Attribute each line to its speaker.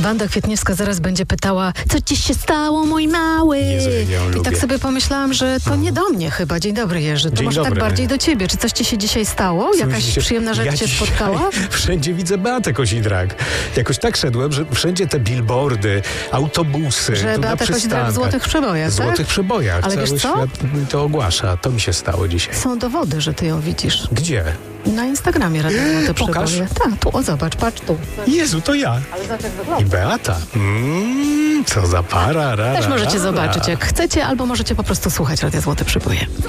Speaker 1: Wanda Kwietniewska zaraz będzie pytała, co ci się stało, mój mały?
Speaker 2: Jezu, ja ją
Speaker 1: I tak
Speaker 2: lubię.
Speaker 1: sobie pomyślałam, że to nie do mnie chyba. Dzień dobry, Jerzy. To
Speaker 2: Dzień
Speaker 1: może
Speaker 2: dobry.
Speaker 1: tak bardziej do ciebie. Czy coś ci się dzisiaj stało? Jakaś przyjemna rzecz cię
Speaker 2: dzisiaj
Speaker 1: spotkała?
Speaker 2: Wszędzie widzę Beatę Kozidrak. Jakoś tak szedłem, że wszędzie te billboardy, autobusy,
Speaker 1: Że
Speaker 2: tu na
Speaker 1: Beata Kozidrak w
Speaker 2: przystankach.
Speaker 1: Złotych Przebojach,
Speaker 2: W Złotych
Speaker 1: tak?
Speaker 2: Przebojach.
Speaker 1: Ale
Speaker 2: Cały
Speaker 1: wiesz co?
Speaker 2: świat mi to ogłasza. To mi się stało dzisiaj.
Speaker 1: Są dowody, że ty ją widzisz.
Speaker 2: Gdzie?
Speaker 1: Na Instagramie Radio Złote
Speaker 2: Pokaż.
Speaker 1: Przeboje. Tak, tu, o zobacz, patrz tu.
Speaker 2: Jezu, to ja.
Speaker 1: Ale zobacz jak
Speaker 2: I
Speaker 1: wygląda.
Speaker 2: Beata. Co za para.
Speaker 1: Też możecie zobaczyć jak chcecie, albo możecie po prostu słuchać Radio Złote Przeboje.